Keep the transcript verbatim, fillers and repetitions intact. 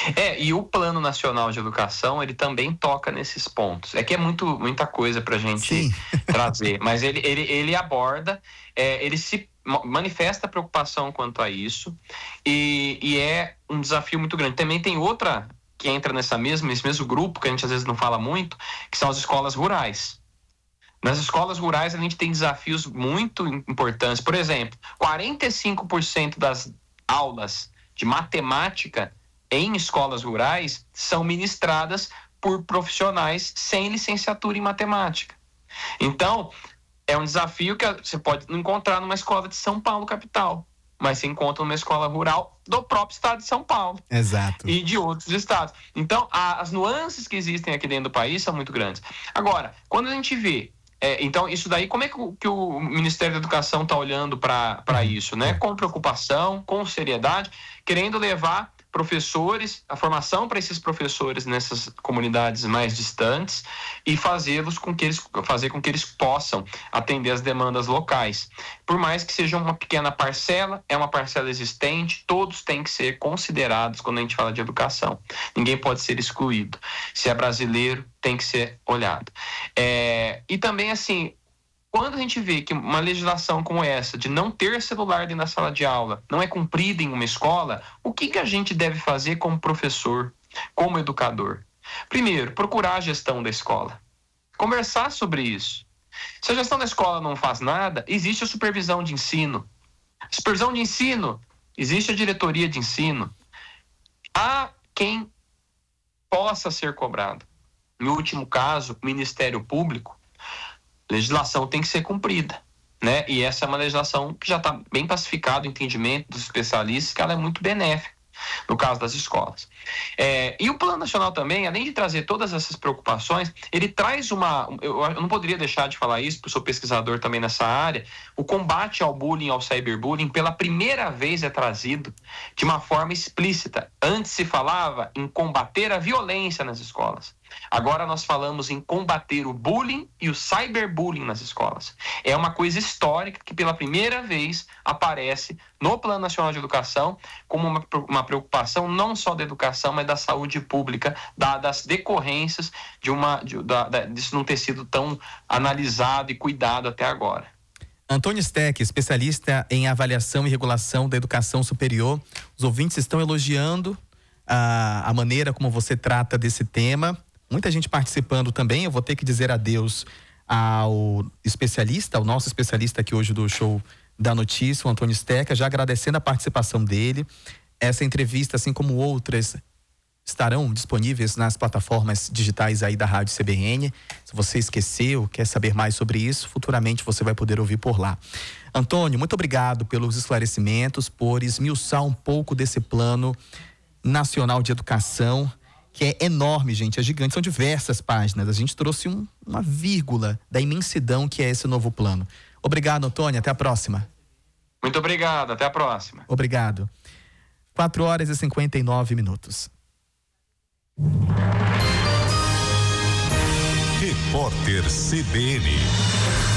É, e o Plano Nacional de Educação, ele também toca nesses pontos. É que é muito, muita coisa pra gente trazer, mas ele, ele, ele aborda, é, ele se manifesta preocupação quanto a isso, e, e é um desafio muito grande. Também tem outra que entra nessa mesma, esse mesmo grupo, que a gente às vezes não fala muito, que são as escolas rurais. Nas escolas rurais a gente tem desafios muito importantes. Por exemplo, quarenta e cinco por cento das aulas de matemática em escolas rurais são ministradas por profissionais sem licenciatura em matemática. Então, é um desafio que você pode não encontrar numa escola de São Paulo, capital, mas você encontra numa escola rural do próprio estado de São Paulo. Exato. E de outros estados. Então, a, as nuances que existem aqui dentro do país são muito grandes. Agora, quando a gente vê, é, então, isso daí, como é que o, que o Ministério da Educação está olhando para para isso, né? Com preocupação, com seriedade, querendo levar professores, a formação para esses professores nessas comunidades mais distantes e fazê-los com que eles, fazer com que eles possam atender as demandas locais. Por mais que seja uma pequena parcela, é uma parcela existente, todos têm que ser considerados quando a gente fala de educação. Ninguém pode ser excluído. Se é brasileiro, tem que ser olhado. É, e também, assim, quando a gente vê que uma legislação como essa, de não ter celular dentro da sala de aula, não é cumprida em uma escola, o que, que a gente deve fazer como professor, como educador? Primeiro, procurar a gestão da escola. Conversar sobre isso. Se a gestão da escola não faz nada, existe a supervisão de ensino. A supervisão de ensino, existe a diretoria de ensino. Há quem possa ser cobrado. No último caso, o Ministério Público, legislação tem que ser cumprida, né? E essa é uma legislação que já está bem pacificado o entendimento dos especialistas, que ela é muito benéfica no caso das escolas. É, e o Plano Nacional também, além de trazer todas essas preocupações, ele traz uma, eu, eu não poderia deixar de falar isso, porque eu sou pesquisador também nessa área, o combate ao bullying, ao cyberbullying, pela primeira vez é trazido de uma forma explícita. Antes se falava em combater a violência nas escolas. Agora nós falamos em combater o bullying e o cyberbullying nas escolas. É uma coisa histórica que pela primeira vez aparece no Plano Nacional de Educação como uma, uma preocupação não só da educação, mas da saúde pública, da, das decorrências de uma, de, da, da, disso não ter sido tão analisado e cuidado até agora. Antônio Steck, especialista em avaliação e regulação da educação superior. Os ouvintes estão elogiando a, a maneira como você trata desse tema. Muita gente participando também. Eu vou ter que dizer adeus ao especialista, ao nosso especialista aqui hoje do Show da Notícia, o Antônio Steck, já agradecendo a participação dele. Essa entrevista, assim como outras, estarão disponíveis nas plataformas digitais aí da Rádio C B N. Se você esqueceu, quer saber mais sobre isso, futuramente você vai poder ouvir por lá. Antônio, muito obrigado pelos esclarecimentos, por esmiuçar um pouco desse Plano Nacional de Educação, que é enorme, gente, é gigante, são diversas páginas. A gente trouxe um, uma vírgula da imensidão que é esse novo plano. Obrigado, Antônio, até a próxima. Muito obrigado, até a próxima. Obrigado. quatro horas e cinquenta e nove minutos. Repórter C B N.